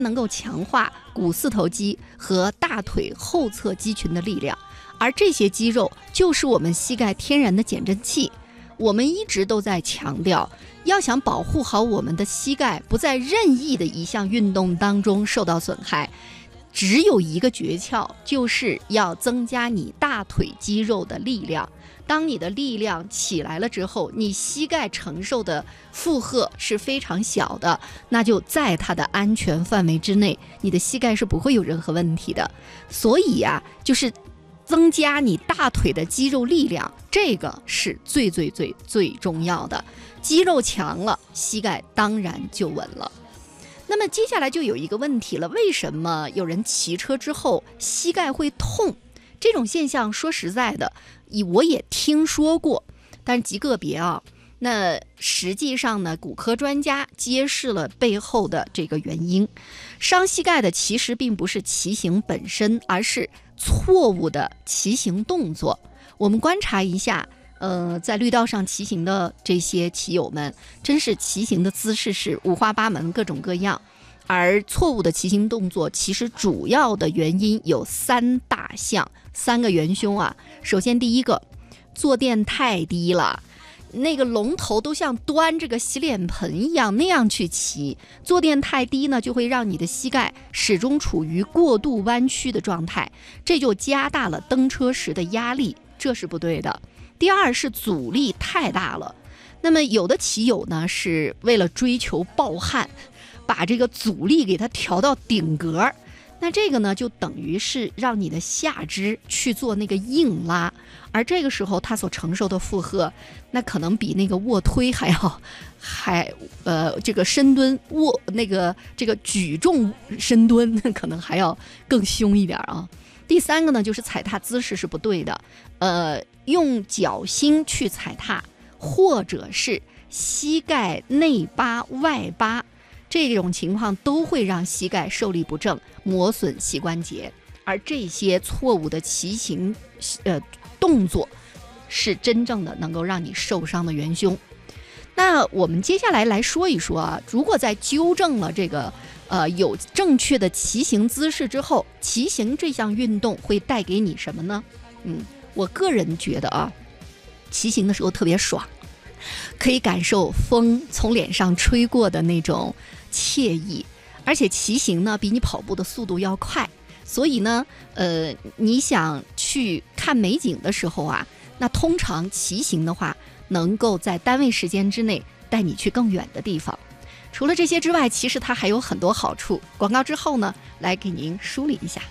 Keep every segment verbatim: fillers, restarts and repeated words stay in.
能够强化股四头肌和大腿后侧肌群的力量，而这些肌肉就是我们膝盖天然的减震器。我们一直都在强调，要想保护好我们的膝盖不在任意的一项运动当中受到损害，只有一个诀窍，就是要增加你大腿肌肉的力量。当你的力量起来了之后，你膝盖承受的负荷是非常小的，那就在它的安全范围之内，你的膝盖是不会有任何问题的。所以呀、啊，就是增加你大腿的肌肉力量，这个是最最最最重要的。肌肉强了，膝盖当然就稳了。那么接下来就有一个问题了，为什么有人骑车之后膝盖会痛？这种现象说实在的，我也听说过，但是极个别啊。那实际上呢，骨科专家揭示了背后的这个原因。伤膝盖的其实并不是骑行本身，而是错误的骑行动作。我们观察一下，呃，在绿道上骑行的这些骑友们，真是骑行的姿势是五花八门，各种各样。而错误的骑行动作，其实主要的原因有三大项，三个元凶啊。首先，第一个，坐垫太低了，那个龙头都像端这个洗脸盆一样那样去骑，坐垫太低呢，就会让你的膝盖始终处于过度弯曲的状态，这就加大了蹬车时的压力，这是不对的。第二是阻力太大了，那么有的骑友呢，是为了追求暴汗，把这个阻力给它调到顶格，那这个呢就等于是让你的下肢去做那个硬拉，而这个时候它所承受的负荷，那可能比那个卧推还要还呃这个深蹲卧那个这个举重深蹲可能还要更凶一点啊。第三个呢，就是踩踏姿势是不对的，呃，用脚心去踩踏，或者是膝盖内八外八。这种情况都会让膝盖受力不正，磨损膝关节，而这些错误的骑行呃动作是真正的能够让你受伤的元凶。那我们接下来来说一说啊，如果在纠正了这个呃有正确的骑行姿势之后，骑行这项运动会带给你什么呢？嗯，我个人觉得啊，骑行的时候特别爽，可以感受风从脸上吹过的那种惬意，而且骑行呢比你跑步的速度要快，所以呢，呃，你想去看美景的时候啊，那通常骑行的话，能够在单位时间之内带你去更远的地方。除了这些之外，其实它还有很多好处。广告之后呢，来给您梳理一下。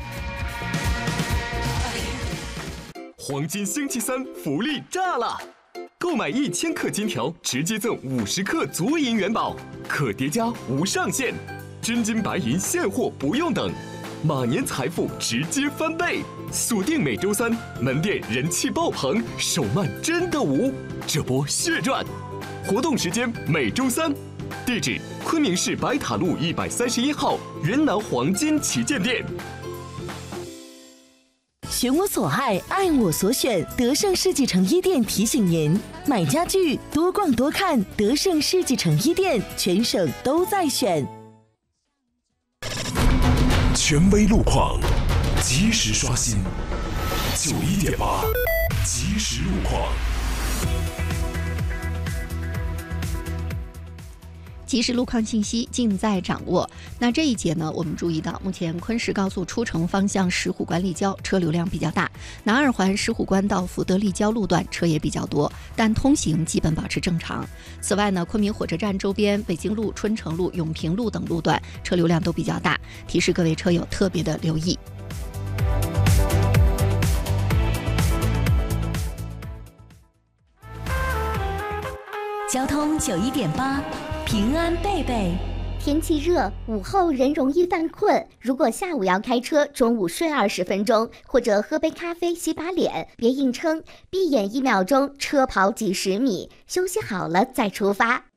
黄金星期三福利炸了！购买一千克金条，直接赠五十克足银元宝，可叠加无上限，真金白银现货不用等，马年财富直接翻倍。锁定每周三，门店人气爆棚，手慢真的无，这波血赚！活动时间每周三，地址昆明市白塔路一百三十一号云南黄金旗舰店。 选我所爱，爱我所选。德胜世纪城一店提醒您：买家具多逛多看，德胜世纪城一店全省都在选。 权威路况，及时刷新。九一点八，及时路况。 及时路况信息尽在掌握。那这一节呢，我们注意到，目前昆石高速出城方向石虎关立交车流量比较大，南二环石虎关到福德立交路段车也比较多，但通行基本保持正常。此外呢，昆明火车站周边北京路、春城路、永平路等路段车流量都比较大，提示各位车友特别的留意。 交通九一点八。平安贝贝， 天气热，午后人容易犯困。如果下午要开车，中午睡二十分钟，或者喝杯咖啡洗把脸，别硬撑，闭眼一秒钟，车跑几十米，休息好了再出发。